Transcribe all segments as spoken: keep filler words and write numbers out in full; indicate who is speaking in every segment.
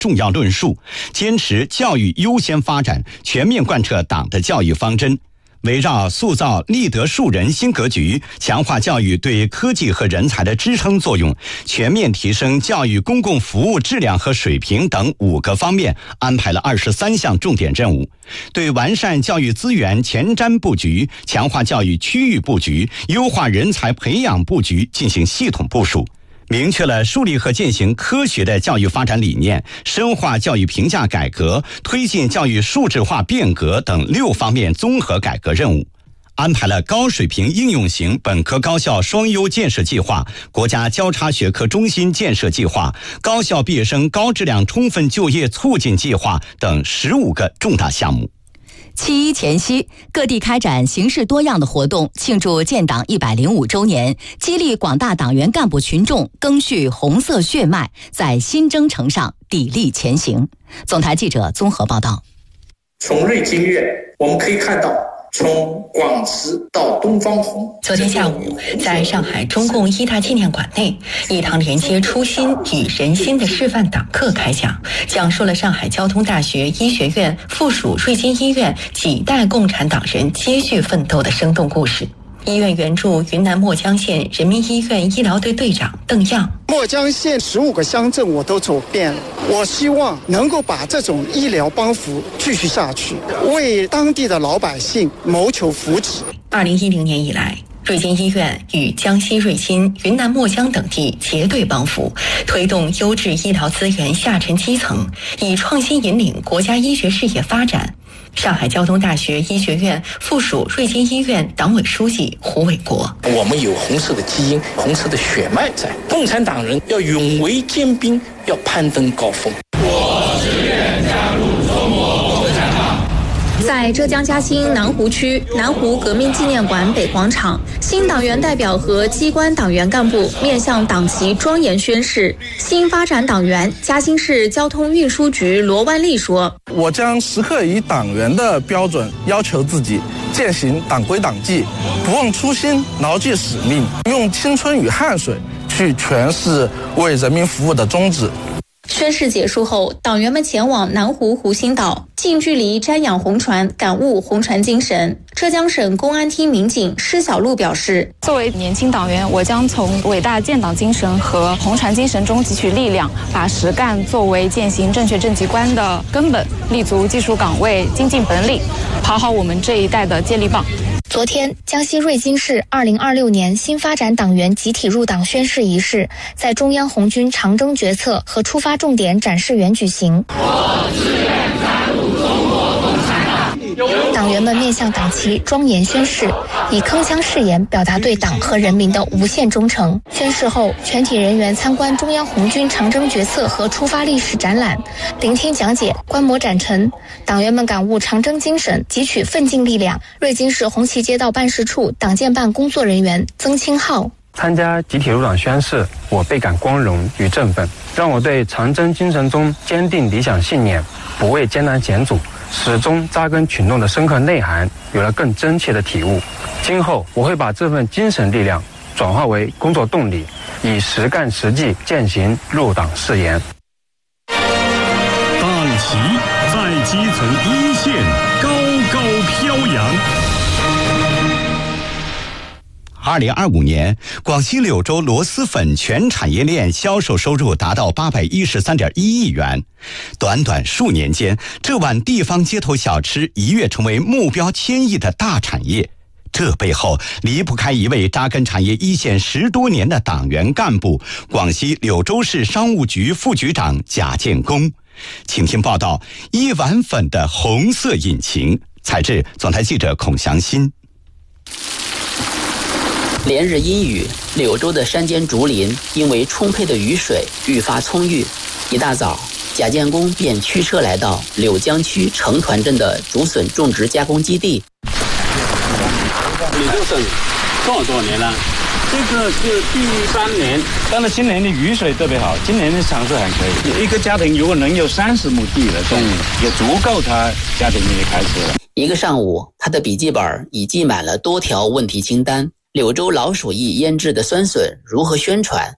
Speaker 1: 重要论述，坚持教育优先发展，全面贯彻党的教育方针。围绕塑造立德树人新格局，强化教育对科技和人才的支撑作用，全面提升教育公共服务质量和水平等五个方面，安排了二十三项重点任务，对完善教育资源前瞻布局、强化教育区域布局、优化人才培养布局进行系统部署。明确了树立和践行科学的教育发展理念，深化教育评价改革，推进教育数字化变革等六方面综合改革任务，安排了高水平应用型本科高校双优建设计划、国家交叉学科中心建设计划、高校毕业生高质量充分就业促进计划等十五个重大项目。
Speaker 2: 七一前夕，各地开展形式多样的活动，庆祝建党一百零五周年，激励广大党员干部群众赓续红色血脉，在新征程上砥砺前行。总台记者综合报道。
Speaker 3: 从瑞金院我们可以看到，从广慈到东方红。
Speaker 4: 昨天下午，在上海中共一大纪念馆内，一堂连接初心与人心的示范党课开讲，讲述了上海交通大学医学院附属瑞金医院几代共产党人接续奋斗的生动故事。医院援助云南墨江县人民医院医疗队队长邓样。
Speaker 5: 墨江县十五个乡镇我都走遍了，我希望能够把这种医疗帮扶继续下去，为当地的老百姓谋求福祉。
Speaker 4: 二零一零年以来，瑞金医院与江西瑞金、云南墨江等地结对帮扶，推动优质医疗资源下沉基层，以创新引领国家医学事业发展。上海交通大学医学院附属瑞金医院党委书记胡伟国：
Speaker 3: 我们有红色的基因，红色的血脉在，共产党人要勇为坚冰，要攀登高峰。我志愿加入中国共产党。
Speaker 6: 在浙江嘉兴南湖区南湖革命纪念馆北广场，新党员代表和机关党员干部面向党旗庄严宣誓。新发展党员嘉兴市交通运输局罗万利说：
Speaker 7: 我将时刻以党员的标准要求自己，践行党规党纪，不忘初心，牢记使命，用青春与汗水去诠释为人民服务的宗旨。
Speaker 6: 宣誓结束后，党员们前往南湖湖心岛，近距离瞻仰红船，感悟红船精神。浙江省公安厅民警施小璐表示：
Speaker 8: 作为年轻党员，我将从伟大建党精神和红船精神中汲取力量，把实干作为践行正确政绩观的根本，立足技术岗位，精进本领，跑好我们这一代的接力棒。
Speaker 6: 昨天，江西瑞金市二零二六年新发展党员集体入党宣誓仪式在中央红军长征决策和出发重点展示园举行。我志愿加入中国共产党。党员们面向党旗庄严宣誓，以铿锵誓言表达对党和人民的无限忠诚。宣誓后，全体人员参观中央红军长征决策和出发历史展览，聆听讲解，观摩展陈。党员们感悟长征精神，汲取奋进力量。瑞金市红旗街道办事处党建办工作人员曾清浩：
Speaker 9: 参加集体入党宣誓，我倍感光荣与振奋，让我对长征精神中坚定理想信念、不畏艰难险阻、始终扎根群众的深刻内涵有了更真切的体悟。今后我会把这份精神力量转化为工作动力，以实干实际践行入党誓言。
Speaker 10: 党旗在基层一线高高飘扬。
Speaker 1: 二零二五年，广西柳州螺蛳粉全产业链销售收入达到八百一十三点一亿元。短短数年间，这碗地方街头小吃一跃成为目标千亿的大产业。这背后离不开一位扎根产业一线十多年的党员干部——广西柳州市商务局副局长贾建功。请听报道：一碗粉的红色引擎。采制总台记者孔祥新。
Speaker 11: 连日阴雨，柳州的山间竹林因为充沛的雨水愈发葱郁。一大早，贾建功便驱车来到柳江区成团镇的竹笋种植加工基地。
Speaker 12: 柳州笋多少多少年了？这个是第三年，但是今年的雨水特别好，今年的产出还可以。一个家庭如果能有三十亩地的种，也足够他家庭也开始了。
Speaker 11: 一个上午，他的笔记本已记满了多条问题清单。柳州老鼠疫腌制的酸笋如何宣传？企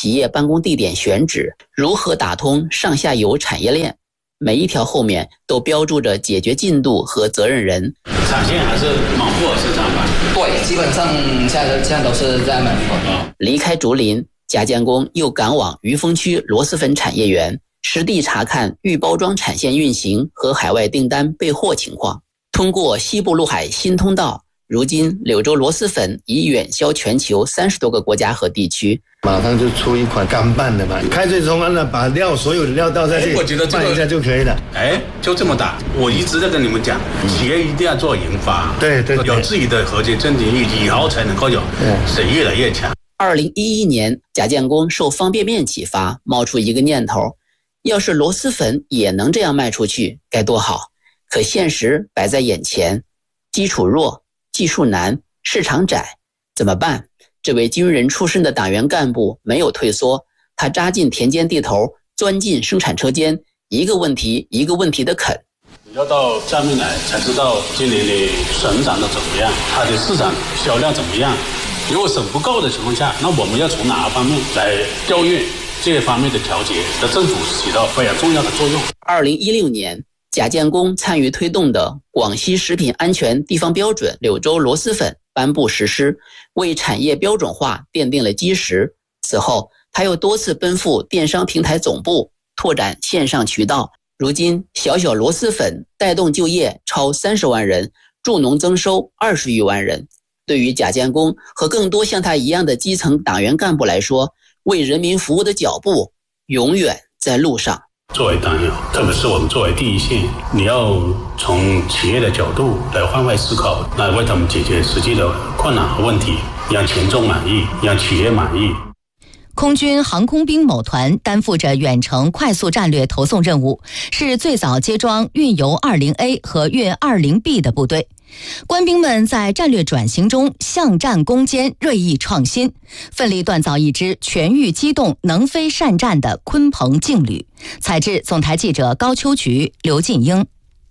Speaker 11: 企业办公地点选址，如何打通上下游产业链，每一条后面都标注着解决进度和责任人。
Speaker 12: 产线还是满货市场吧？
Speaker 13: 对，基本上现在现在都是在满货。
Speaker 11: 离开竹林，贾建功又赶往余丰区螺蛳粉产业园，实地查看预包装产线运行和海外订单备货情况。通过西部陆海新通道，如今柳州螺蛳粉已远销全球三十多个国家和地区。
Speaker 14: 马上就出一款干拌的嘛，开水冲完了，把料所有的料倒下去，
Speaker 12: 我觉得
Speaker 14: 拌一下就可以了。
Speaker 12: 哎，就这么大。我一直在跟你们讲，企业一定要做研发，
Speaker 14: 对对，
Speaker 12: 有自己的核心竞争力，以后才能够有谁越来越强。
Speaker 11: 二零一一年，贾建功受方便面启发，冒出一个念头：要是螺蛳粉也能这样卖出去，该多好！可现实摆在眼前，基础弱，技术难，市场窄，怎么办？这位军人出身的党员干部没有退缩，他扎进田间地头，钻进生产车间，一个问题一个问题的啃。
Speaker 12: 要到下面来才知道今年的省长的怎么样，它的市场销量怎么样。如果省不够的情况下，那我们要从哪个方面来调运这方面的调节，在政府起到非常重要的作用。
Speaker 11: 二零一六年，贾建功参与推动的广西食品安全地方标准柳州螺蛳粉颁布实施，为产业标准化奠定了基石。此后，他又多次奔赴电商平台总部，拓展线上渠道。如今，小小螺蛳粉带动就业超三十万人，助农增收二十余万人。对于贾建功和更多像他一样的基层党员干部来说，为人民服务的脚步永远在路上。
Speaker 12: 作为党员，特别是我们作为第一线，你要从企业的角度来换位思考，来为他们解决实际的困难和问题，让群众满意，让企业满意。
Speaker 2: 空军航空兵某团担负着远程快速战略投送任务，是最早接装运油 二十 A 和运 二十 B 的部队。官兵们在战略转型中向战攻坚，锐意创新，奋力锻造一支全域机动、能飞善战的鲲鹏劲旅。采制总台记者高秋菊、刘进英。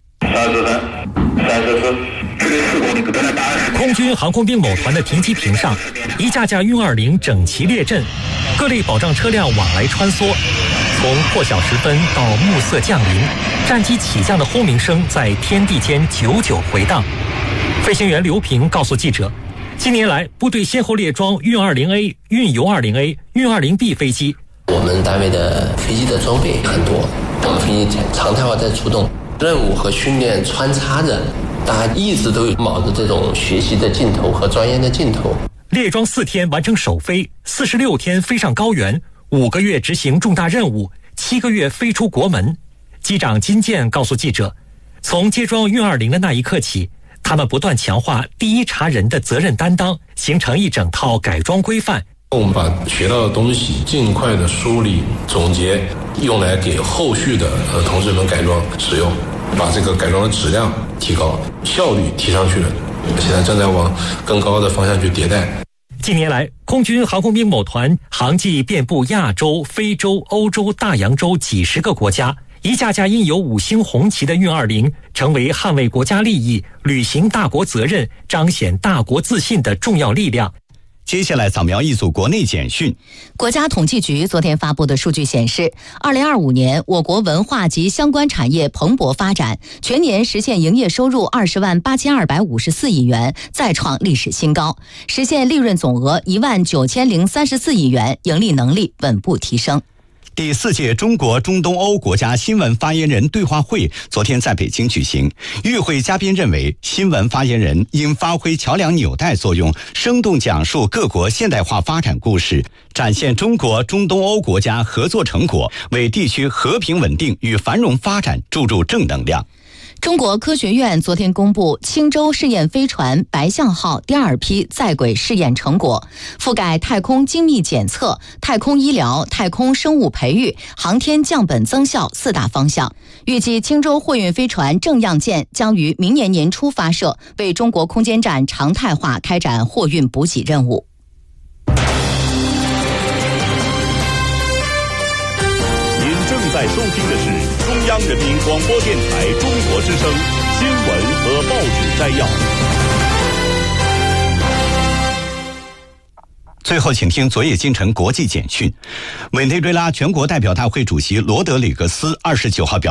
Speaker 15: 空军航空兵某团的停机坪上，一架架运二零整齐列阵，各类保障车辆往来穿梭。从破晓时分到暮色降临，战机起降的轰鸣声在天地间久久回荡。飞行员刘平告诉记者，近年来部队先后列装运 二十 A、运油 二十 A、运 二十 B 飞机。
Speaker 16: 我们单位的飞机的装备很多，我们飞机常态化在出动，任务和训练穿插着，大家一直都有卯着这种学习的劲头和钻研的劲头。
Speaker 15: 列装四天完成首飞，四十六天飞上高原，五个月执行重大任务，七个月飞出国门。机长金健告诉记者，从接装运二十的那一刻起，他们不断强化第一查人的责任担当，形成一整套改装规范。
Speaker 17: 我们把学到的东西尽快的梳理总结，用来给后续的呃同志们改装使用，把这个改装的质量提高，效率提上去了。现在正在往更高的方向去迭代。
Speaker 15: 近年来，空军航空兵某团航迹遍布亚洲、非洲、欧洲、大洋洲几十个国家，一架架印有五星红旗的运二十成为捍卫国家利益、履行大国责任、彰显大国自信的重要力量。
Speaker 1: 接下来扫描一组国内简讯。
Speaker 2: 国家统计局昨天发布的数据显示，二零二五年我国文化及相关产业蓬勃发展，全年实现营业收入二十万八千二百五十四亿元，再创历史新高，实现利润总额一万九千零三十四亿元，盈利能力稳步提升。
Speaker 1: 第四届中国中东欧国家新闻发言人对话会昨天在北京举行。与会嘉宾认为，新闻发言人应发挥桥梁纽带作用，生动讲述各国现代化发展故事，展现中国中东欧国家合作成果，为地区和平稳定与繁荣发展注入正能量。
Speaker 2: 中国科学院昨天公布青州试验飞船白象号第二批在轨试验成果，覆盖太空精密检测、太空医疗、太空生物培育、航天降本增效四大方向。预计青州货运飞船正样舰将于明年年初发射，为中国空间站常态化开展货运补给任务。
Speaker 10: 您正在收听的是中央人民广播电台中国之声新闻和报纸摘要。
Speaker 1: 最后，请听昨夜今晨国际简讯。委内瑞拉全国代表大会主席罗德里格斯二十九号表